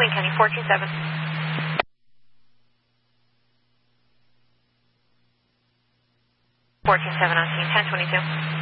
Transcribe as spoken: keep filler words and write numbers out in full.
Wayne County, four two seven. four two seven on scene, ten twenty-two.